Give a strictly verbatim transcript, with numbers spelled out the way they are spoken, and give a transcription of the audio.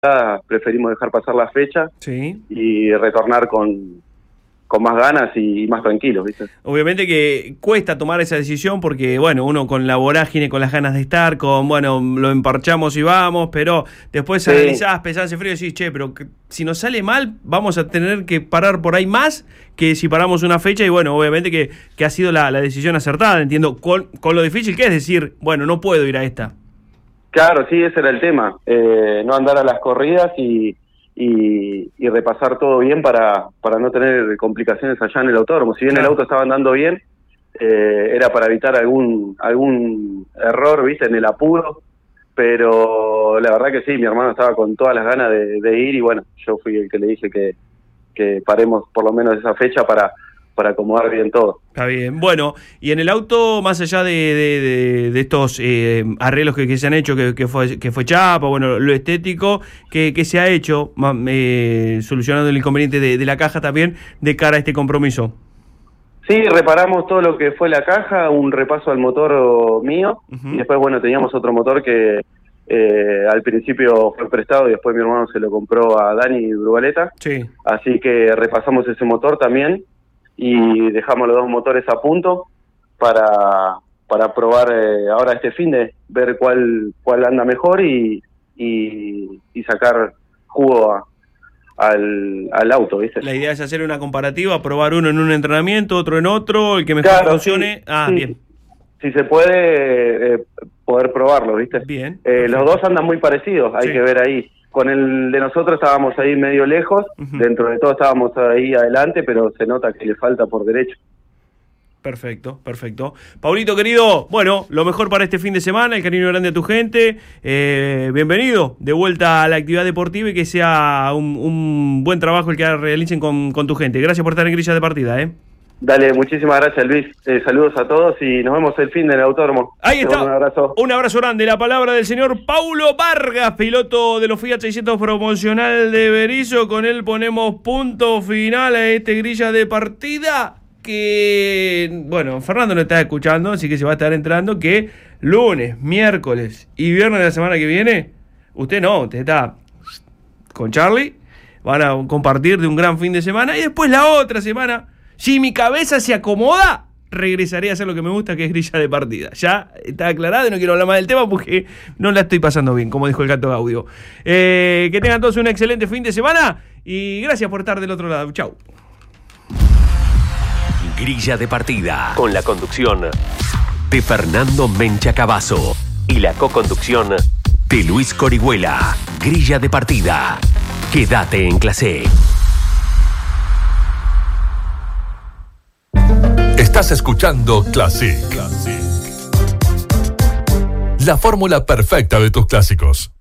preferimos dejar pasar la fecha sí. y retornar con, con más ganas y, y más tranquilos, ¿viste? Obviamente que cuesta tomar esa decisión porque, bueno, uno con la vorágine, con las ganas de estar, con, bueno, lo emparchamos y vamos, pero después Sí. analizás, pensás en frío y decís, che, pero que, si nos sale mal, vamos a tener que parar por ahí más que si paramos una fecha y, bueno, obviamente que, que ha sido la, la decisión acertada, entiendo, con, con lo difícil que es decir, bueno, no puedo ir a esta. Claro, sí, ese era el tema, eh, no andar a las corridas y, y, y repasar todo bien para, para no tener complicaciones allá en el autódromo. Si bien Claro. el auto estaba andando bien, eh, era para evitar algún algún error, ¿viste? En el apuro, pero la verdad que sí, mi hermano estaba con todas las ganas de, de ir y bueno, yo fui el que le dije que, que paremos por lo menos esa fecha para... para acomodar bien todo. Está bien. Bueno, y en el auto, más allá de, de, de, de estos eh, arreglos que, que se han hecho, que, que fue que fue chapa, bueno, lo estético, que, que se ha hecho, eh, solucionando el inconveniente de, de la caja también, de cara a este compromiso. Sí, reparamos todo lo que fue la caja, un repaso al motor mío, uh-huh. Y después, bueno, teníamos otro motor que eh, al principio fue prestado y después mi hermano se lo compró a Dani Brugaleta. Sí. Así que repasamos ese motor también y dejamos los dos motores a punto para, para probar eh, ahora este fin de ver cuál cuál anda mejor y, y, y sacar jugo a, al, al auto, ¿viste? La idea es hacer una comparativa, probar uno en un entrenamiento, otro en otro, el que mejor claro, funcione. Sí, ah, sí, bien. Si se puede, eh, poder probarlo, ¿viste? Bien. Eh, los dos andan muy parecidos, hay sí. que ver ahí. Con el de nosotros estábamos ahí medio lejos, uh-huh. Dentro de todo estábamos ahí adelante, pero se nota que le falta por derecho. Perfecto, perfecto. Paulito, querido, bueno, lo mejor para este fin de semana, el cariño grande a tu gente. Eh, bienvenido de vuelta a la actividad deportiva y que sea un, un buen trabajo el que realicen con, con tu gente. Gracias por estar en Grilla de Partida, ¿eh? Dale, muchísimas gracias, Luis. Eh, saludos a todos y nos vemos el fin del autódromo. Ahí está. Un abrazo. Un abrazo grande. La palabra del señor Paulo Vargas, piloto de los Fiat seiscientos promocional de Berisso. Con él ponemos punto final a este Grilla de Partida. Que, bueno, Fernando no está escuchando, así que se va a estar entrando. Que lunes, miércoles y viernes de la semana que viene, usted no, usted está con Charlie. Van a compartir de un gran fin de semana. Y después la otra semana, si mi cabeza se acomoda, regresaré a hacer lo que me gusta, que es Grilla de Partida. Ya está aclarado y no quiero hablar más del tema porque no la estoy pasando bien, como dijo el Gato Gaudio. Eh, que tengan todos un excelente fin de semana y gracias por estar del otro lado. Chau. Grilla de Partida, con la conducción de Fernando Mencha Cavazo y la co-conducción de Luis Corihuela. Grilla de Partida. Quédate en clase. Estás escuchando Classic. La fórmula perfecta de tus clásicos.